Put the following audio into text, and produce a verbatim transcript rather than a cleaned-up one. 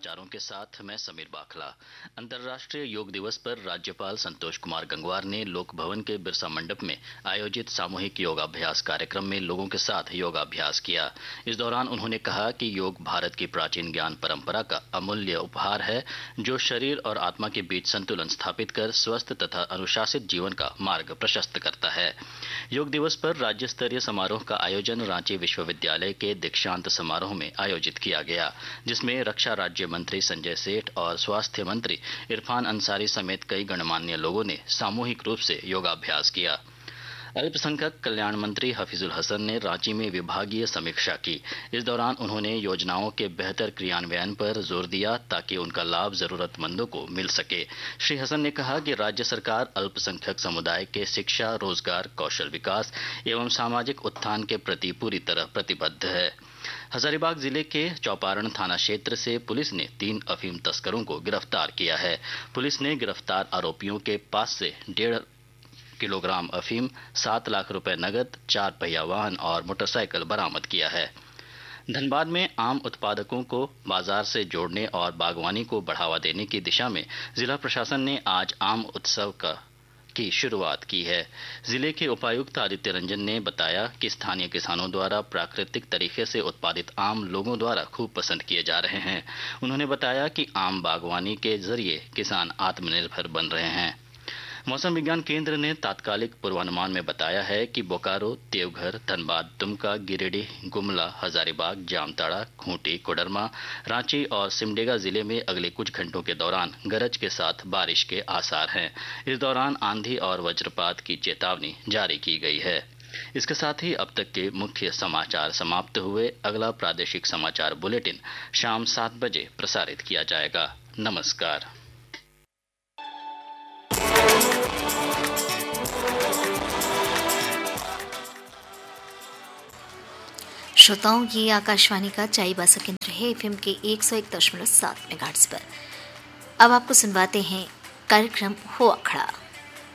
समाचारों के साथ मैं समीर बाखला। अंतर्राष्ट्रीय योग दिवस पर राज्यपाल संतोष कुमार गंगवार ने लोक भवन के बिरसा मंडप में आयोजित सामूहिक योगाभ्यास कार्यक्रम में लोगों के साथ योगाभ्यास किया। इस दौरान उन्होंने कहा कि योग भारत की प्राचीन ज्ञान परंपरा का अमूल्य उपहार है, जो शरीर और आत्मा के बीच संतुलन स्थापित कर स्वस्थ तथा अनुशासित जीवन का मार्ग प्रशस्त करता है। योग दिवस पर राज्य स्तरीय समारोह का आयोजन रांची विश्वविद्यालय के दीक्षांत समारोह में आयोजित किया गया, जिसमें रक्षा राज्य मंत्री संजय सेठ और स्वास्थ्य मंत्री इरफान अंसारी समेत कई गणमान्य लोगों ने सामूहिक रूप से योगाभ्यास किया। अल्पसंख्यक कल्याण मंत्री हफीजुल हसन ने रांची में विभागीय समीक्षा की। इस दौरान उन्होंने योजनाओं के बेहतर क्रियान्वयन पर जोर दिया ताकि उनका लाभ जरूरतमंदों को मिल सके। श्री हसन ने कहा कि राज्य सरकार अल्पसंख्यक समुदाय के शिक्षा, रोजगार, कौशल विकास एवं सामाजिक उत्थान के प्रति पूरी तरह प्रतिबद्ध है। हजारीबाग जिले के चौपारण थाना क्षेत्र से पुलिस ने तीन अफीम तस्करों को गिरफ्तार किया है। पुलिस ने गिरफ्तार आरोपियों के पास से डेढ़ किलोग्राम अफीम, सात लाख रुपए नगद, चार पहिया वाहन और मोटरसाइकिल बरामद किया है। धनबाद में आम उत्पादकों को बाजार से जोड़ने और बागवानी को बढ़ावा देने की दिशा में जिला प्रशासन ने आज आम उत्सव का की शुरुआत की है। जिले के उपायुक्त आदित्य रंजन ने बताया कि स्थानीय किसानों द्वारा प्राकृतिक तरीके से उत्पादित आम लोगों द्वारा खूब पसंद किए जा रहे हैं। उन्होंने बताया कि आम बागवानी के जरिए किसान आत्मनिर्भर बन रहे हैं। मौसम विज्ञान केंद्र ने तात्कालिक पूर्वानुमान में बताया है कि बोकारो, देवघर, धनबाद, दुमका, गिरिडीह, गुमला, हजारीबाग, जामताड़ा, खूंटी, कोडरमा, रांची और सिमडेगा जिले में अगले कुछ घंटों के दौरान गरज के साथ बारिश के आसार हैं। इस दौरान आंधी और वज्रपात की चेतावनी जारी की गई है। इसके साथ ही अब तक के मुख्य समाचार समाप्त हुए। अगला प्रादेशिक समाचार बुलेटिन शाम सात बजे प्रसारित किया जाएगा। नमस्कार। श्रोताओं, ये आकाशवाणी का चाईबासा केंद्र है एफएम के एक सौ एक दशमलव सात मेगाहर्ट्ज पर। अब आपको सुनवाते हैं कार्यक्रम हो अखड़ा।